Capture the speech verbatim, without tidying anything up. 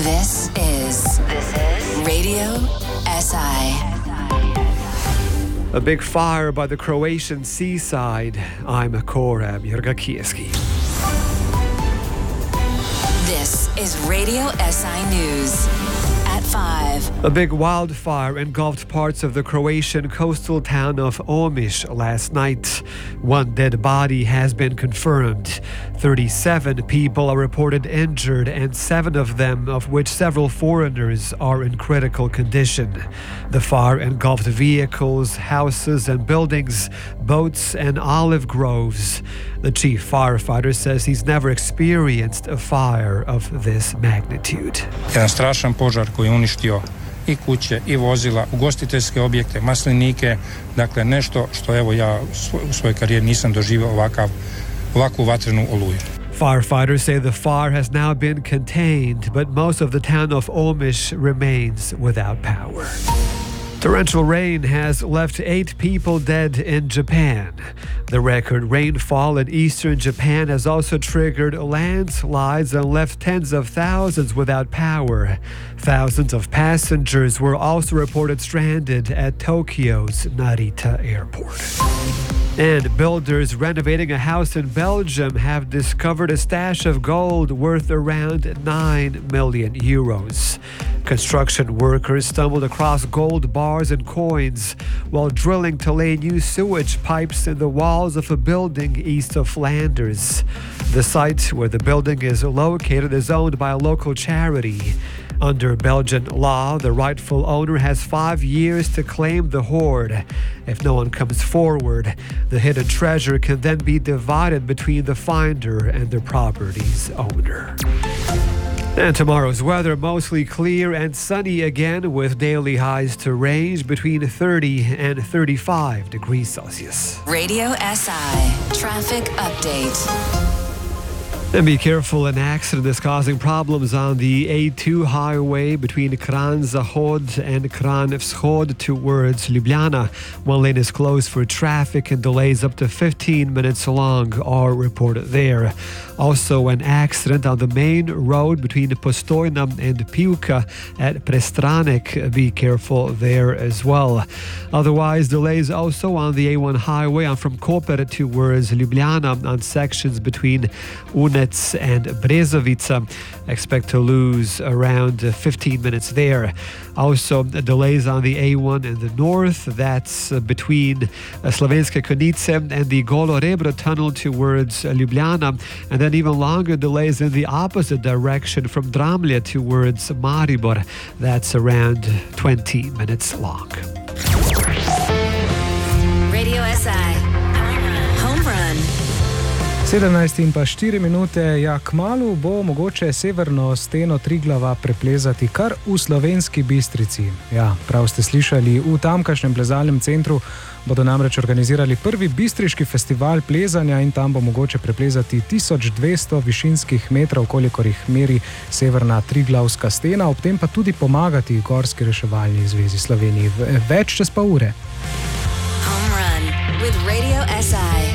This is, this is Radio S I. A big fire by the Croatian seaside. I'm Korab Jurgakieski. This is Radio S I News at five. A big wildfire engulfed parts of the Croatian coastal town of Omiš last night. One dead body has been confirmed. thirty-seven people are reported injured, and seven of them, of which several foreigners, are in critical condition. The fire engulfed vehicles, houses and buildings, boats and olive groves. The chief firefighter says he's never experienced a fire of this magnitude. Jedan strašan požar koji je uništio i kuće, i vozila, ugostiteljske objekte, maslinike, dakle nešto što evo ja u svojoj karijeri nisam doživio ovakav, ovakvu vatrenu oluju. Firefighters say the fire has now been contained, but most of the town of Omiš remains without power. Torrential rain has left eight people dead in Japan. The record rainfall in eastern Japan has also triggered landslides and left tens of thousands without power. Thousands of passengers were also reported stranded at Tokyo's Narita airport. And builders renovating a house in Belgium have discovered a stash of gold worth around nine million euros. Construction workers stumbled across gold bars and coins while drilling to lay new sewage pipes in the walls of a building east of Flanders. The site where the building is located is owned by a local charity. Under Belgian law, the rightful owner has five years to claim the hoard. If no one comes forward, the hidden treasure can then be divided between the finder and the property's owner. And tomorrow's weather, mostly clear and sunny again, with daily highs to range between thirty and thirty-five degrees Celsius. Radio S I traffic update. And be careful, an accident is causing problems on the A two highway between Kran Zahod and Kran Vzhod towards Ljubljana. One lane is closed for traffic and delays up to fifteen minutes long are reported there. Also, an accident on the main road between Postojna and Pivka at Prestranek. Be careful there as well. Otherwise, delays also on the A one highway and from Koper towards Ljubljana on sections between Une and Brezovica. Expect to lose around fifteen minutes there. Also, delays on the A one in the north, that's between Slovenske Konjice and the Golo Rebro tunnel towards Ljubljana, and then even longer delays in the opposite direction from Dramlje towards Maribor. That's around twenty minutes long. Radio S I Home Run. sedemnajst in pa štiri minute, ja, kmalu bo mogoče severno steno Triglava preplezati kar v Slovenski Bistrici. Ja, prav ste slišali, v tamkajšnjem plezalnem centru bodo namreč organizirali prvi bistriški festival plezanja in tam bo mogoče preplezati tisoč dvesto višinskih metrov, kolikor jih meri severna Triglavska stena, ob tem pa tudi pomagati Gorski reševalni zvezi Sloveniji. Več čez pa ure. Home Run with Radio S I.